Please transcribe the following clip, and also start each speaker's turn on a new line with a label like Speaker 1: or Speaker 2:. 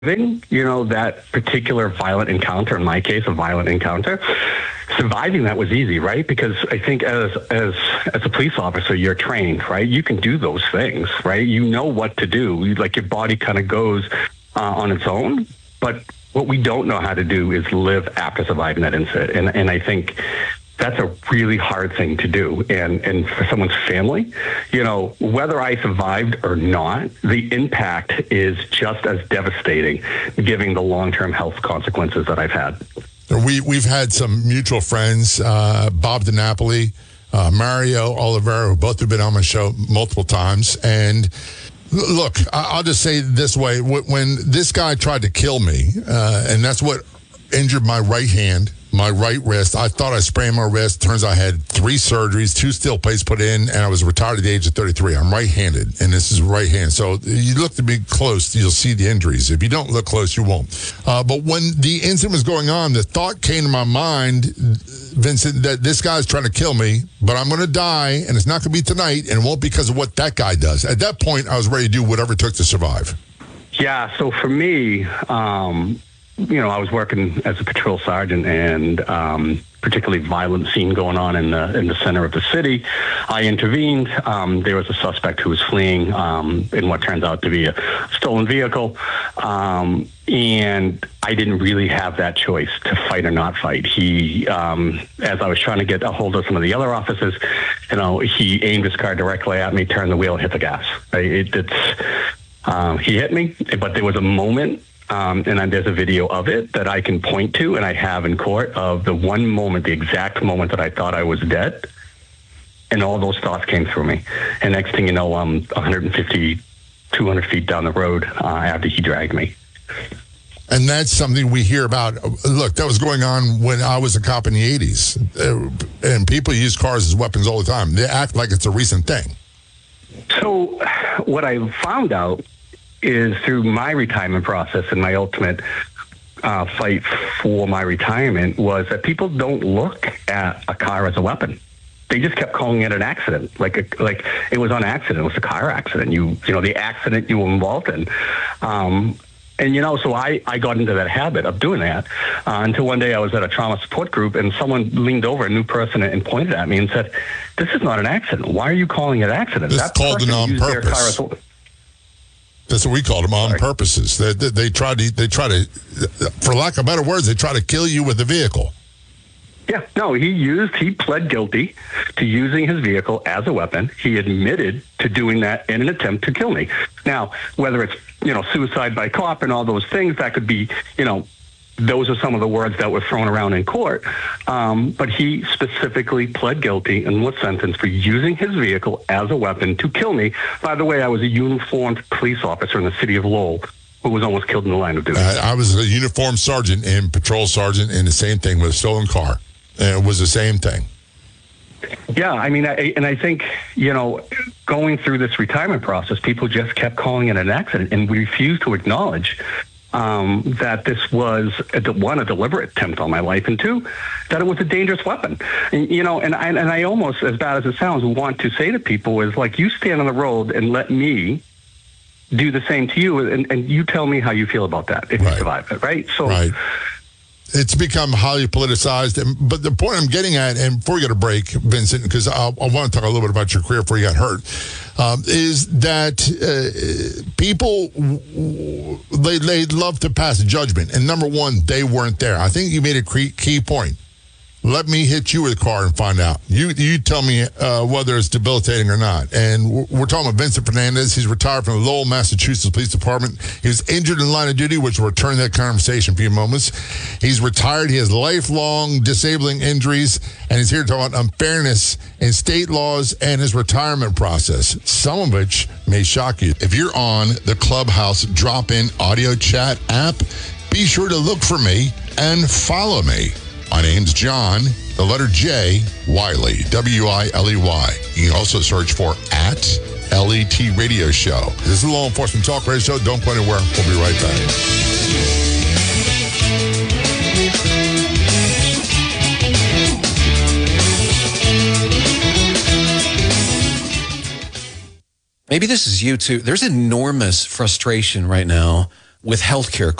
Speaker 1: That particular violent encounter, in my case, a violent encounter, surviving that was easy, right? Because I think as a police officer, you're trained, right? You can do those things, right? You know what to do. Like your body kind of goes on its own. But what we don't know how to do is live after surviving that incident. And I think that's a really hard thing to do. And for someone's family, whether I survived or not, the impact is just as devastating, given the long-term health consequences that I've had.
Speaker 2: We've had some mutual friends, Bob DiNapoli, Mario Oliveira, who both have been on my show multiple times. And look, I'll just say it this way. When this guy tried to kill me, and that's what injured my right hand, my right wrist. I thought I sprained my wrist. Turns out I had 3 surgeries, 2 steel plates put in, and I was retired at the age of 33. I'm right-handed, and this is right hand. So you look to be close, you'll see the injuries. If you don't look close, you won't. But when the incident was going on, the thought came to my mind, Vincent, that this guy's trying to kill me, but I'm going to die, and it's not going to be tonight, and it won't be because of what that guy does. At that point, I was ready to do whatever it took to survive.
Speaker 1: Yeah, so for me, I was working as a patrol sergeant, and particularly violent scene going on in the center of the city. I intervened. There was a suspect who was fleeing in what turns out to be a stolen vehicle, and I didn't really have that choice to fight or not fight. He, as I was trying to get a hold of some of the other officers, he aimed his car directly at me, turned the wheel, and hit the gas. He hit me, but there was a moment. And there's a video of it that I can point to, and I have in court, of the one moment, the exact moment that I thought I was dead, and all those thoughts came through me. And next thing you know, I'm 150, 200 feet down the road after he dragged me.
Speaker 2: And that's something we hear about. Look, that was going on when I was a cop in the 80s. And people use cars as weapons all the time. They act like it's a recent thing.
Speaker 1: So what I found out is through my retirement process and my ultimate fight for my retirement was that people don't look at a car as a weapon. They just kept calling it an accident, like it was an accident. It was a car accident. The accident you were involved in. So I got into that habit of doing that until one day I was at a trauma support group, and someone leaned over, a new person, and pointed at me and said, "This is not an accident. Why are you calling it an accident?"
Speaker 2: It's called an on purpose. That's what we called them, on purposes. They try to, for lack of better words, they try to kill you with the vehicle.
Speaker 1: Yeah, no, he pled guilty to using his vehicle as a weapon. He admitted to doing that in an attempt to kill me. Now, whether it's, suicide by cop and all those things, that could be, those are some of the words that were thrown around in court. But he specifically pled guilty and was sentenced for using his vehicle as a weapon to kill me. By the way, I was a uniformed police officer in the city of Lowell who was almost killed in the line of duty.
Speaker 2: I was a uniformed sergeant and patrol sergeant, and the same thing with a stolen car. And it was the same thing.
Speaker 1: Yeah, I think, going through this retirement process, people just kept calling it an accident, and we refused to acknowledge that this was, a deliberate attempt on my life, and 2, that it was a dangerous weapon. And I almost, as bad as it sounds, want to say to people is like, you stand on the road and let me do the same to you, and you tell me how you feel about that if you survive it, right? So.
Speaker 2: Right. It's become highly politicized. But the point I'm getting at, and before we get a break, Vincent, because I want to talk a little bit about your career before you got hurt, is that people, they love to pass judgment. And number one, they weren't there. I think you made a key point. Let me hit you with a car and find out. You tell me whether it's debilitating or not. And we're talking about Vincent Fernandez. He's retired from the Lowell, Massachusetts Police Department. He was injured in the line of duty, which we'll return to that conversation in a few moments. He's retired. He has lifelong disabling injuries, and he's here to talk about unfairness in state laws and his retirement process, some of which may shock you. If you're on the Clubhouse drop-in audio chat app, be sure to look for me and follow me. My name's John, the letter J, Wiley, W-I-L-E-Y. You can also search for @LET Radio Show. This is a Law Enforcement Talk Radio Show. Don't go anywhere. We'll be right back.
Speaker 3: Maybe this is you too. There's enormous frustration right now with healthcare